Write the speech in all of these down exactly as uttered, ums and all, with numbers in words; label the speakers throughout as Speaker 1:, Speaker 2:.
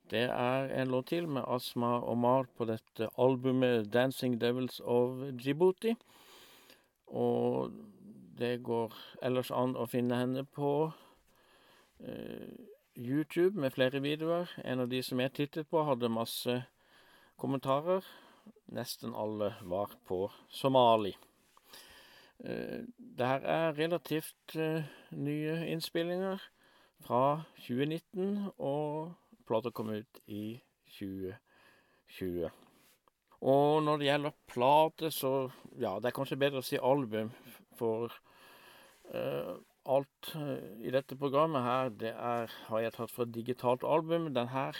Speaker 1: Det er en låt til med Asma Omar på dette albumet Dancing Devils of Djibouti. Og det går ellers an å finne henne på eh, YouTube med flere videoer. En av de som jeg tittet på, hadde masse kommentarer. Nesten alle var på somali. Eh, det her er relativt eh, nye innspillinger fra tjue nitten, og plata kom ut i tjue tjue. Og når det gjelder plate, så ja, det er kanskje bedre å si album, for eh, alt eh, i dette programmet her, det er, har jeg tatt fra et digitalt album. Den her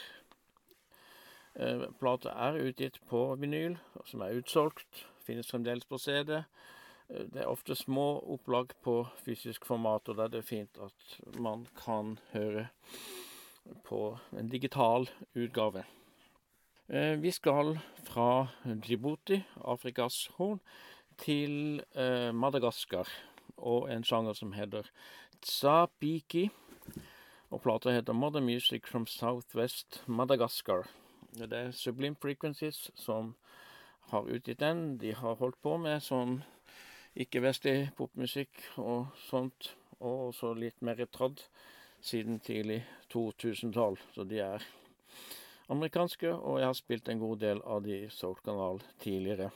Speaker 1: eh, plata er utgitt på vinyl, som er utsolgt, finnes fremdeles på C D. Eh, Det er ofte små opplag på fysisk format, og da er det fint at man kan høre på en digital utgave. Eh, Vi skal fra Djibouti, Afrikas Horn, til eh, Madagaskar, og en sjanger som heter Tsapiki, og plata heter Modern Music from Southwest Madagaskar. Det er Sublime Frequencies som har utgitt den. De har holdt på med sånn ikke-vestlig popmusikk og sånt, og også litt mer trad siden tidlig to tusentall, så de er amerikanske, og jeg har spilt en god del av de i Soul-kanal tidligere.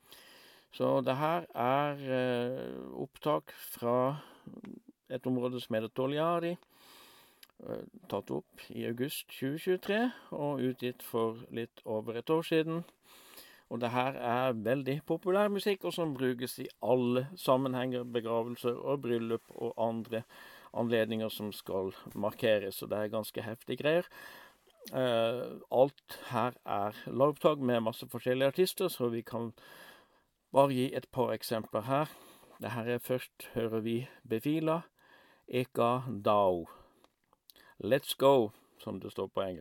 Speaker 1: Så det her er eh, opptak fra et område som heter Toliari, eh, tatt opp i august tjue tjuetre, og utgitt for litt over et år siden. Og det her er veldig populær musikk, og som brukes i alle sammenhenger, begravelser og bryllup og andre anledninger som skal markeres, så det er ganske heftige greier. Uh, alt her er liveopptak med masse forskjellige artister, så vi kan bare gi et par eksempler her. Det her er først hører vi Befila, Eka Dao. Let's go, som det står på engelsk.